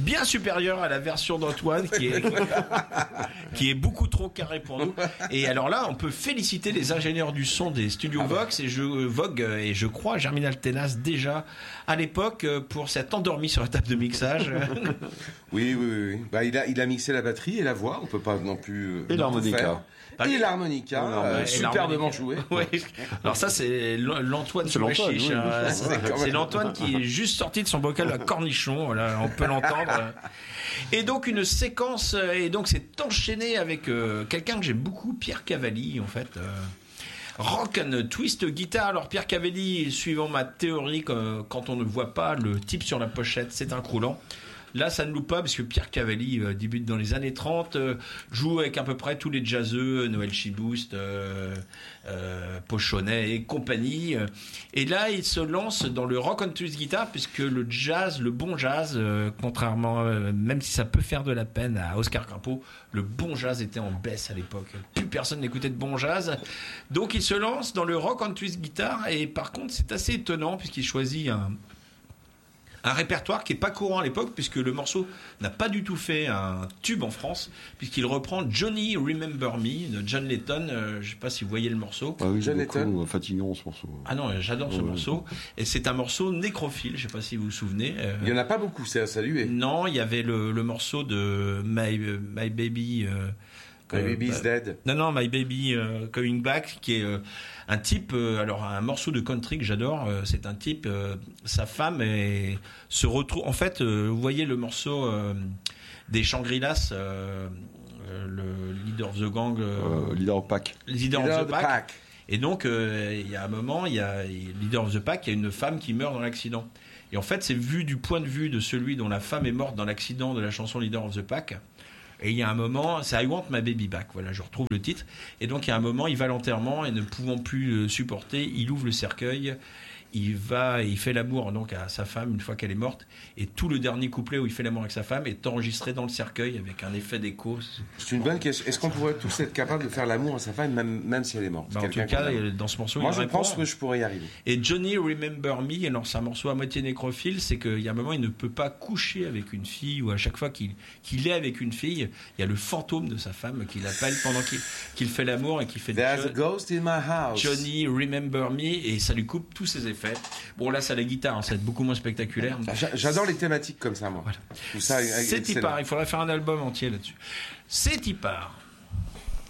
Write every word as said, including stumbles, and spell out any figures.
bien supérieure à la version d'Antoine qui est, qui est beaucoup trop carré pour nous. Et alors là, on peut féliciter les ingénieurs du son des studios Vox et je, Vogue et je crois Germinal Ténas déjà à l'époque pour s'être endormi sur la table de mixage. Oui, oui, oui. Bah, il a, il a mixé la batterie et la voix. On peut pas non plus. Et l'harmonica. Et l'harmonica, euh, superbement joué. Ouais. Alors ça, c'est l'Antoine C'est l'Antoine, Chiche, oui, hein. oui. C'est, c'est l'Antoine qui est juste sorti de son bocal à cornichon. Voilà, on peut l'entendre. Et donc une séquence, et donc c'est enchaîné avec euh, quelqu'un que j'aime beaucoup, Pierre Cavalli, en fait. Euh, Rock and twist guitare. Alors Pierre Cavalli, suivant ma théorie, quand on ne voit pas le type sur la pochette, c'est un croulant. Là, ça ne loupe pas parce que Pierre Cavalli euh, débute dans les années trente, euh, joue avec à peu près tous les jazzeux, Noël Chibouste, euh, euh, Pochonnet et compagnie. Et là, il se lance dans le rock and twist guitar puisque le jazz, le bon jazz, euh, contrairement, euh, même si ça peut faire de la peine à Oscar Crimpeau, le bon jazz était en baisse à l'époque. Plus personne n'écoutait de bon jazz. Donc, il se lance dans le rock and twist guitar et par contre, c'est assez étonnant puisqu'il choisit un Un répertoire qui n'est pas courant à l'époque, puisque le morceau n'a pas du tout fait un tube en France, puisqu'il reprend Johnny Remember Me de John Letton. Euh, je ne sais pas si vous voyez le morceau. Ah oui, John c'est beaucoup Letton. fatigant ce morceau. Ah non, j'adore ce Ouais, morceau. Et c'est un morceau nécrophile, je ne sais pas si vous vous souvenez. Euh, Il y en a pas beaucoup, c'est à saluer. non, il y avait le, le morceau de My, My Baby... Euh, My Baby is bah, Dead. Non, non, My Baby uh, Coming Back, qui est euh, un type, euh, alors un morceau de country que j'adore, euh, c'est un type, euh, sa femme est, se retrouve, en fait, euh, vous voyez le morceau euh, des Shangri-Las, euh, euh, le Leader of the Gang, euh, Euh, Leader of Pack. Leader, Leader of of the the Pack. Pack. Et donc, euh, il y a un moment, il y a Leader of the Pack, il y a une femme qui meurt dans l'accident. Et en fait, c'est vu du point de vue de celui dont la femme est morte dans l'accident de la chanson Leader of the Pack. Et il y a un moment, c'est I Want My Baby Back, voilà, je retrouve le titre. Et donc il y a un moment, il va à l'enterrement et ne pouvant plus le supporter, il ouvre le cercueil, il va, il fait l'amour donc à sa femme une fois qu'elle est morte. Et tout le dernier couplet où il fait l'amour avec sa femme est enregistré dans le cercueil avec un effet d'écho. C'est une bonne question. Est-ce qu'on pourrait tous être capables de faire l'amour à sa femme, même, même si elle est morte? Bah, en tout Quelqu'un cas, qu'on aime. dans ce morceau, Moi, il je répond. pense que je pourrais y arriver. Et Johnny Remember Me, alors c'est un morceau à moitié nécrophile, c'est qu'il y a un moment, il ne peut pas coucher avec une fille, ou à chaque fois qu'il, qu'il est avec une fille, il y a le fantôme de sa femme qui l'appelle pendant qu'il, qu'il fait l'amour et qu'il fait There's a des ghost in my house. Johnny Remember Me, et ça lui coupe tous ses effets. Bon, là, c'est la guitare, hein, ça va être beaucoup moins spectaculaire. Ah, j'a- J'adore les thématiques comme ça, moi. Voilà. Tout ça, C'est excellent. Tipar, il faudrait faire un album entier là-dessus. C'est Tipar.